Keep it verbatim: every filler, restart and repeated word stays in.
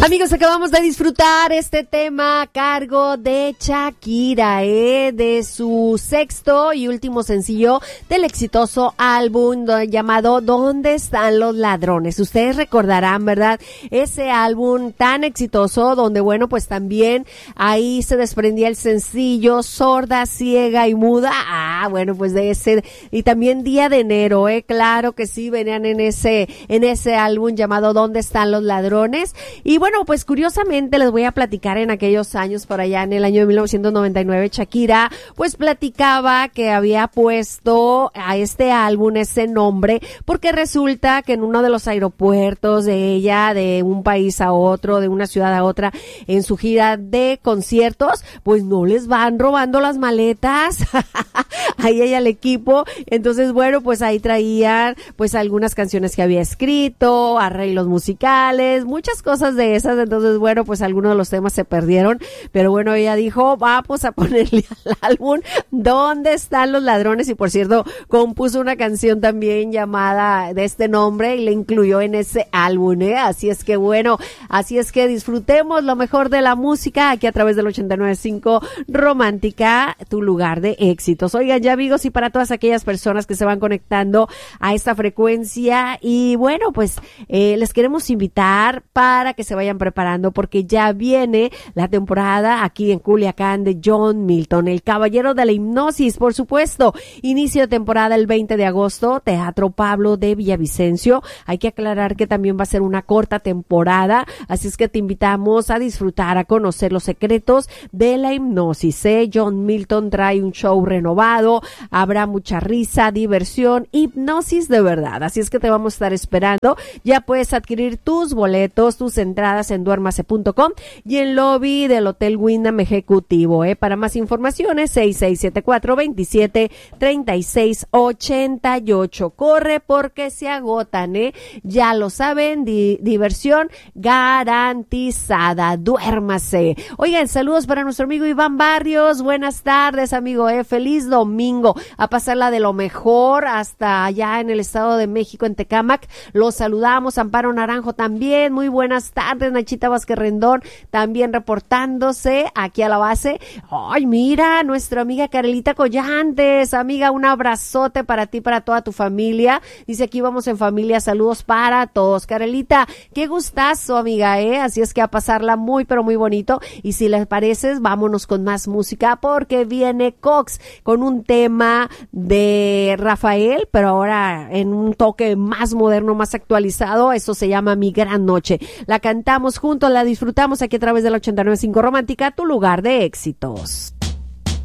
Amigos, acabamos de disfrutar este tema a cargo de Shakira, ¿eh? De su sexto y último sencillo del exitoso álbum llamado ¿Dónde están los ladrones? Ustedes recordarán, ¿verdad? Ese álbum tan exitoso donde, bueno, pues también ahí se desprendía el sencillo Sorda, Ciega y Muda. Ah, bueno, pues de ese, y también Día de Enero, ¿eh? Claro que sí, venían en ese, en ese álbum llamado ¿Dónde están los ladrones? Y bueno, pues curiosamente les voy a platicar en aquellos años, por allá en el año de mil novecientos noventa y nueve, Shakira pues platicaba que había puesto a este álbum ese nombre porque resulta que en uno de los aeropuertos de ella, de un país a otro, de una ciudad a otra, en su gira de conciertos, pues no les van robando las maletas ahí ella al equipo. Entonces, bueno, pues ahí traían pues algunas canciones que había escrito, arreglos musicales, muchas cosas de esas. Entonces, bueno, pues algunos de los temas se perdieron, pero bueno, ella dijo, vamos a ponerle al álbum ¿Dónde están los ladrones? Y por cierto, compuso una canción también llamada de este nombre y la incluyó en ese álbum, ¿eh? Así es que bueno, así es que disfrutemos lo mejor de la música aquí a través del ochenta y nueve punto cinco Romántica, tu lugar de éxitos. Oigan, ya amigos, y para todas aquellas personas que se van conectando a esta frecuencia, y bueno, pues eh, les queremos invitar para que se vayan preparando porque ya viene la temporada aquí en Culiacán de John Milton, el caballero de la hipnosis, por supuesto. Inicio de temporada el veinte de agosto, Teatro Pablo de Villavicencio. Hay que aclarar que también va a ser una corta temporada, así es que te invitamos a disfrutar, a conocer los secretos de la hipnosis, ¿eh? John Milton trae un show renovado, habrá mucha risa, diversión, hipnosis de verdad, así es que te vamos a estar esperando. Ya puedes adquirir tus boletos, tus entradas en duérmase punto com y en lobby del Hotel Wyndham Ejecutivo, ¿eh? Para más informaciones, seis seis siete cuatro, veintisiete, treinta y seis, ochenta y ocho. Corre porque se agotan, ¿eh? Ya lo saben, di- diversión garantizada. Duérmase. Oigan, saludos para nuestro amigo Iván Barrios. Buenas tardes, amigo, ¿eh? Feliz domingo. A pasarla de lo mejor hasta allá en el Estado de México, en Tecámac. Los saludamos. Amparo Naranjo también. Muy buenas tardes. Nachita Vázquez Rendón también reportándose aquí a la base. Ay, mira, nuestra amiga Carelita Collantes. Amiga, un abrazote para ti, para toda tu familia. Dice aquí vamos en familia. Saludos para todos. Carelita, qué gustazo, amiga, ¿eh? Así es que a pasarla muy, pero muy bonito. Y si les parece, vámonos con más música porque viene Cox con un tema de Rafael, pero ahora en un toque más moderno, más actualizado. Eso se llama Mi Gran Noche. La cantamos juntos, la disfrutamos aquí a través de la ochenta y nueve punto cinco Romántica, tu lugar de éxitos.